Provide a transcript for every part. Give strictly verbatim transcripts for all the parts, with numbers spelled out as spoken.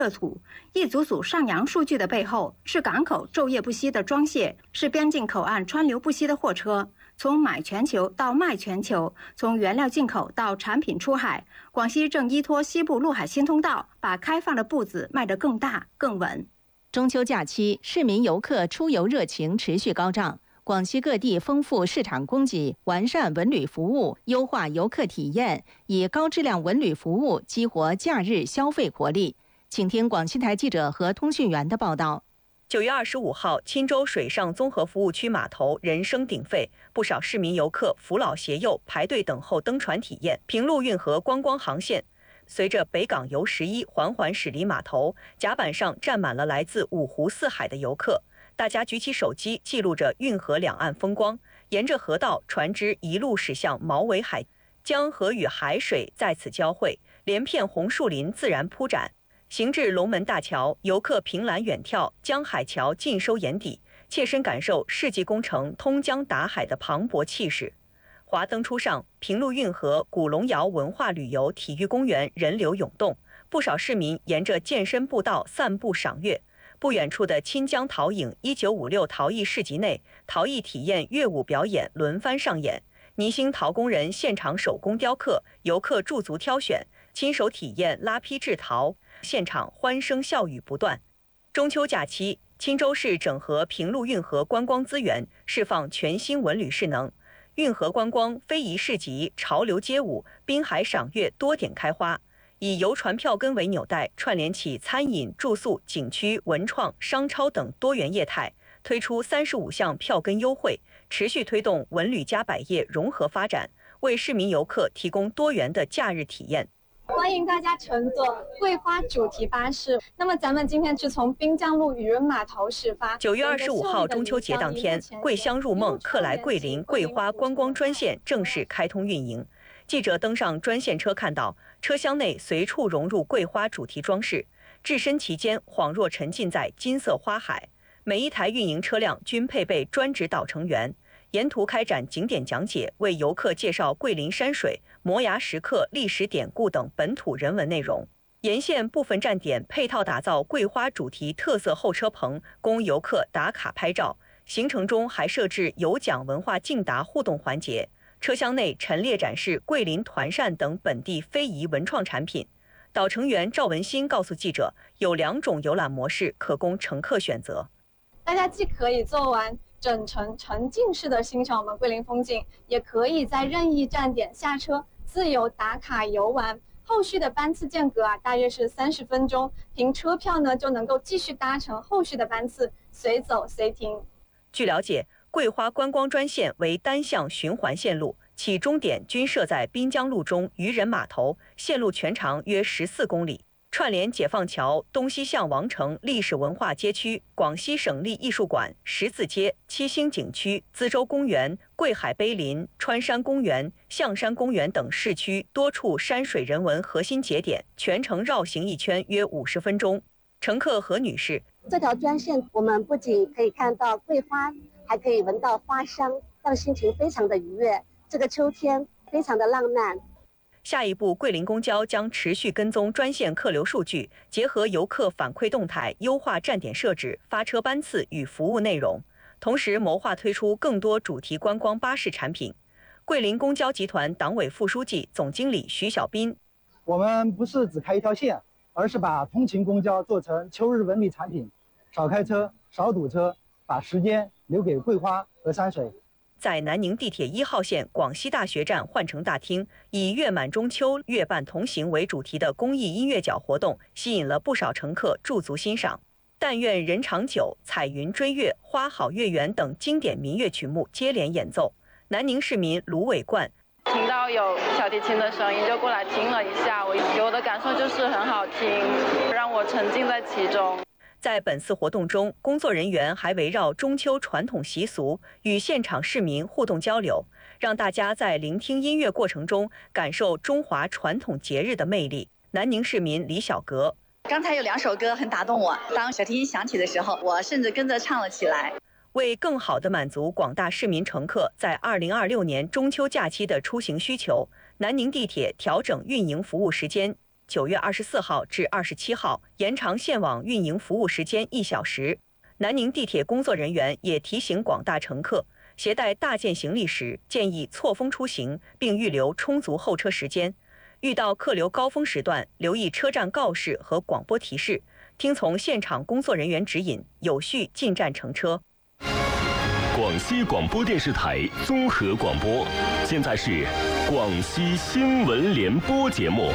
热土。一组组上扬数据的背后，是港口昼夜不息的装卸，是边境口岸川流不息的货车。从买全球到卖全球，从原料进口到产品出海，广西正依托西部陆海新通道，把开放的步子迈得更大更稳。 中秋假期，市民游客出游热情持续高涨。广西各地丰富市场供给，完善文旅服务，优化游客体验，以高质量文旅服务激活假日消费活力。请听广西台记者和通讯员的报道。 九月二十五号，钦州水上综合服务区码头人声鼎沸，不少市民游客扶老携幼排队等候登船体验平陆运河观光航线。随着北港游十一缓缓驶离码头，甲板上站满了来自五湖四海的游客。大家举起手机记录着运河两岸风光，沿着河道，船只一路驶向毛尾海，江河与海水在此交汇，连片红树林自然铺展。行至龙门大桥，游客凭栏远眺，江海桥尽收眼底，切身感受世纪工程通江达海的磅礴气势。华灯初上，平陆运河古龙窑文化旅游体育公园人流涌动，不少市民沿着健身步道散步赏月。不远处的钦江陶影一九五六陶艺市集内，陶艺体验乐舞表演轮番上演，泥兴陶工人现场手工雕刻，游客驻足挑选，亲手体验拉坯制陶，现场欢声笑语不断。中秋假期，钦州市整合平陆运河观光资源，释放全新文旅势能。运河观光、非遗市集、潮流街舞、滨海赏月多点开花。以游船票根为纽带，串联起餐饮、住宿、景区、文创、商超等多元业态，推出三十五项票根优惠，持续推动文旅加百业融合发展，为市民游客提供多元的假日体验。 欢迎大家乘坐桂花主题巴士。那么咱们今天是从滨江路渔人码头始发。 九月二十五号中秋节当天，桂香入梦客来桂林桂花观光专线正式开通运营。记者登上专线车，看到车厢内随处融入桂花主题装饰，置身其间，恍若沉浸在金色花海。每一台运营车辆均配备专职导乘员，沿途开展景点讲解，为游客介绍桂林山水、摩崖石刻、历史典故等本土人文内容。沿线部分站点配套打造桂花主题特色候车棚，供游客打卡拍照。行程中还设置有奖文化竞答互动环节。车厢内陈列展示桂林团扇等本地非遗文创产品。导乘员赵文新告诉记者，有两种游览模式可供乘客选择。 大家既可以做完整程沉浸式的欣赏我们桂林风景，也可以在任意站点下车自由打卡游玩。后续的班次间隔啊，大约是三十分钟，凭车票呢就能够继续搭乘后续的班次，随走随停。 据了解，桂花观光专线为单向循环线路，起终点均设在滨江路中渔人码头，线路全长约十四公里，串联解放桥、东西向王城历史文化街区、广西省立艺术馆、十字街、七星景区、资州公园、桂海碑林、川山公园、象山公园等市区多处山水人文核心节点，全程绕行一圈约五十分钟。乘客何女士： 这条专线我们不仅可以看到桂花，还可以闻到花香，让心情非常的愉悦。这个秋天非常的浪漫。 下一步，桂林公交将持续跟踪专线客流数据，结合游客反馈动态，优化站点设置、发车班次与服务内容，同时谋划推出更多主题观光巴士产品。桂林公交集团党委副书记、总经理徐小斌： 我们不是只开一条线，而是把通勤公交做成秋日文旅产品，少开车、少堵车，把时间留给桂花和山水。 在南宁地铁一号线广西大学站换乘大厅，以月满中秋、月半同行为主题的公益音乐角活动，吸引了不少乘客驻足欣赏。但愿人长久、彩云追月、花好月圆等经典民乐曲目接连演奏。南宁市民卢伟冠： 听到有小提琴的声音就过来听了一下，我给我的感受就是很好听，让我沉浸在其中。 在本次活动中，工作人员还围绕中秋传统习俗与现场市民互动交流，让大家在聆听音乐过程中感受中华传统节日的魅力。南宁市民李小格： 刚才有两首歌很打动我，当小提琴响起的时候，我甚至跟着唱了起来。 为更好地满足广大市民乘客在二零二六年中秋假期的出行需求，南宁地铁调整运营服务时间。 九月二十四号至二十七号延长线网运营服务时间一小时。南宁地铁工作人员也提醒广大乘客，携带大件行李时建议错峰出行，并预留充足候车时间。遇到客流高峰时段，留意车站告示和广播提示，听从现场工作人员指引，有序进站乘车。 广西广播电视台综合广播，现在是广西新闻联播节目。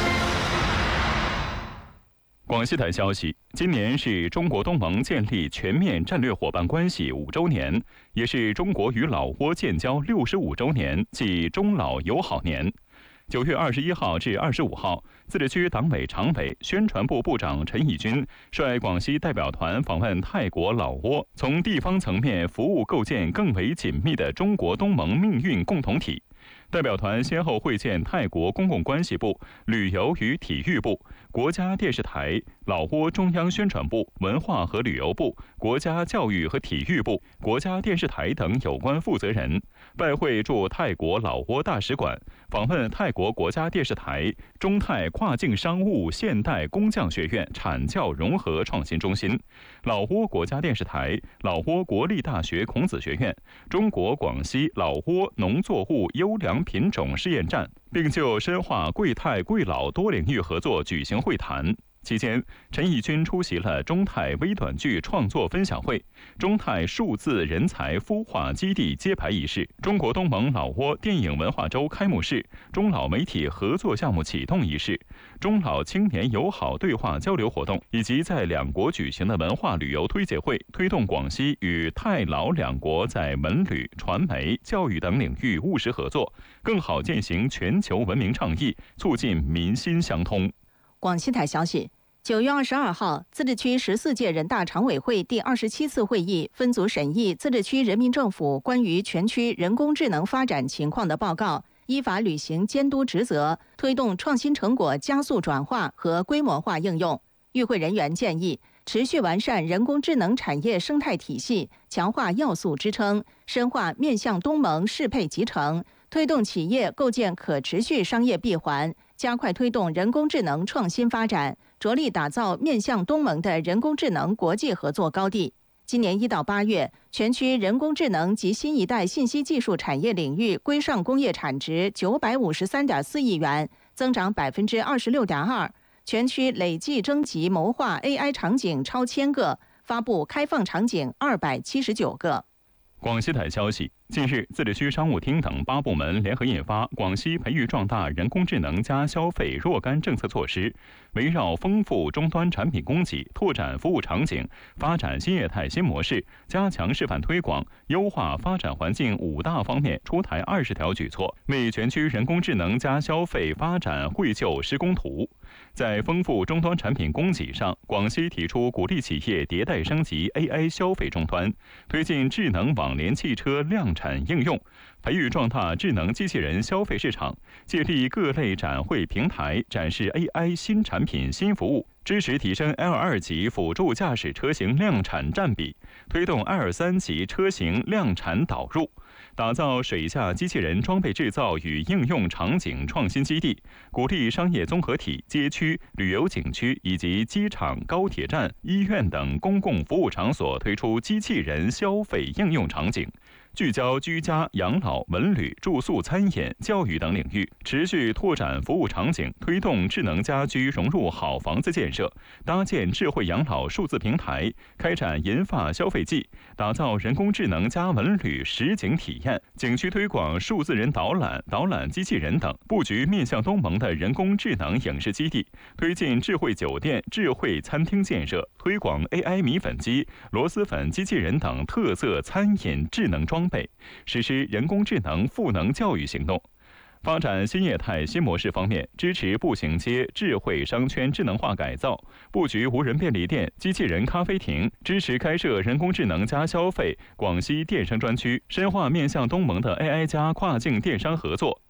广西台消息，今年是中国东盟建立全面战略伙伴关系五周年，也是中国与老挝建交六十五周年，即中老友好年。九月二十一号至二十五号，自治区党委常委、宣传部部长陈义军率广西代表团访问泰国老挝，从地方层面服务构建更为紧密的中国东盟命运共同体。代表团先后会见泰国公共关系部、旅游与体育部、国家电视台、老挝中央宣传部、文化和旅游部、国家教育和体育部、国家电视台等有关负责人，拜会驻泰国老挝大使馆，访问泰国国家电视台、中泰跨境商务现代工匠学院产教融合创新中心、老挝国家电视台、老挝国立大学孔子学院、中国广西老挝农作物优良品种试验站，并就深化贵泰贵老多领域合作举行会谈。期间，陈义军出席了中泰微短剧创作分享会、中泰数字人才孵化基地揭牌仪式、中国东盟老挝电影文化周开幕式、中老媒体合作项目启动仪式、中老青年友好对话交流活动，以及在两国举行的文化旅游推介会，推动广西与泰老两国在文旅、传媒、教育等领域务实合作，更好践行全球文明倡议，促进民心相通。 广西台消息，九月二十二号，自治区十四届人大常委会第二十七次会议分组审议自治区人民政府关于全区人工智能发展情况的报告，依法履行监督职责，推动创新成果加速转化和规模化应用。与会人员建议，持续完善人工智能产业生态体系，强化要素支撑，深化面向东盟适配集成，推动企业构建可持续商业闭环，加快推动人工智能创新发展，着力打造面向东盟的人工智能国际合作高地。今年一到八月，全区人工智能及新一代信息技术产业领域规上工业产值九百五十三点四亿元，增长百分之二十六点二。全区累计征集谋划 A I 场景超千个，发布开放场景二百七十九个。 广西台消息，近日，自治区商务厅等八部门联合印发《广西培育壮大人工智能加消费若干政策措施》，围绕丰富终端产品供给、拓展服务场景、发展新业态新模式、加强示范推广、优化发展环境五大方面出台二十条举措，为全区人工智能加消费发展绘就施工图。在丰富终端产品供给上，广西提出鼓励企业迭代升级 A I 消费终端，推进智能网联汽车量产应用，培育壮大智能机器人消费市场，借力各类展会平台展示 A I 新产品新服务，支持提升 L 二 级辅助驾驶车型量产占比，推动 L 三 级车型量产导入，打造水下机器人装备制造与应用场景创新基地，鼓励商业综合体、街区、旅游景区以及机场、高铁站、医院等公共服务场所推出机器人消费应用场景。聚焦居家、养老、文旅、住宿、餐饮、教育等领域，持续拓展服务场景，推动智能家居融入好房子建设，搭建智慧养老数字平台，开展银发消费季，打造人工智能加文旅实景体验，景区推广数字人导览、导览机器人等，布局面向东盟的人工智能影视基地，推进智慧酒店、智慧餐厅建设，推广 A I 米粉机、螺蛳粉机器人等特色餐饮智能装备，实施人工智能赋能教育行动。发展新业态新模式方面，支持步行街智慧商圈智能化改造，布局无人便利店、机器人咖啡亭，支持开设人工智能加消费广西电商专区，深化面向东盟的 A I 加跨境电商合作，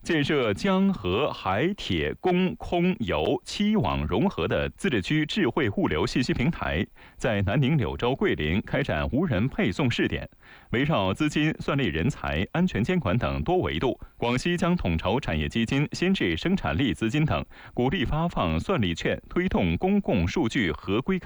建设江河海铁公空邮七网融合的自治区智慧物流信息平台，在南宁、柳州、桂林开展无人配送试点。围绕资金、算力人才、安全监管等多维度，广西将统筹产业基金、新质生产力资金等，鼓励发放算力券，推动公共数据合规开